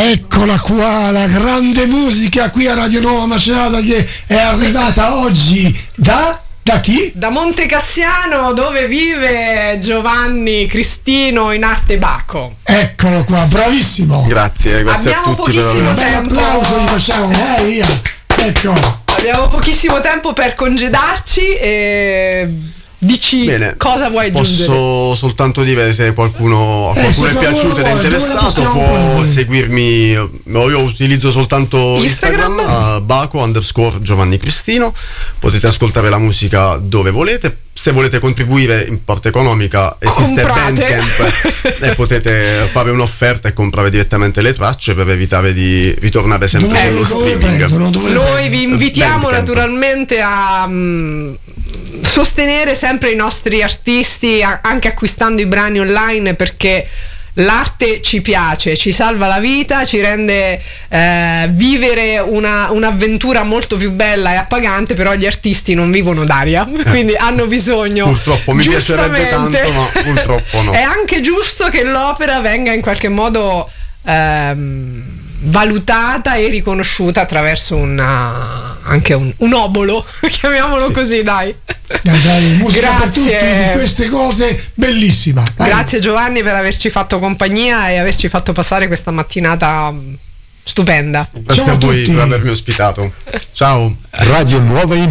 Eccola qua, la grande musica qui a Radio Nuova Macerata, che è arrivata oggi da chi? Da Monte Cassiano, dove vive Giovanni Cristino in arte Baco. Eccolo qua, bravissimo. Grazie Abbiamo a tutti. pochissimo tempo. Un applauso gli facciamo, via. Ecco. Abbiamo pochissimo tempo per congedarci e dici. Bene, cosa vuoi aggiungere? Posso soltanto dire, se a qualcuno è piaciuto ed è interessato, può fare? seguirmi. Io utilizzo soltanto Instagram, Baco_Giovanni Cristino. Potete ascoltare la musica dove volete. Se volete contribuire in parte economica, esiste Bandcamp, potete fare un'offerta e comprare direttamente le tracce per evitare di ritornare sempre sullo streaming. Noi vi invitiamo Bandcamp. naturalmente a sostenere sempre i nostri artisti, anche acquistando i brani online, perché l'arte ci piace, ci salva la vita, ci rende vivere un'avventura molto più bella e appagante, però gli artisti non vivono d'aria, quindi hanno bisogno. Purtroppo mi piacerebbe tanto, ma purtroppo no. È anche giusto che l'opera venga in qualche modo valutata e riconosciuta attraverso anche un obolo, chiamiamolo così, dai. Dai, musica Grazie. per tutti, di queste cose, bellissima. Dai. Grazie Giovanni per averci fatto compagnia e averci fatto passare questa mattinata stupenda. Grazie Ciao a voi tutti. per avermi ospitato. Ciao. Radio Nuova